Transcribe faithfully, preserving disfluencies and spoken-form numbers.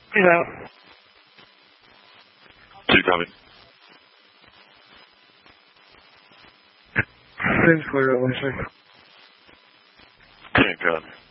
He's out. Two coming. Seems clear at least. Ten coming.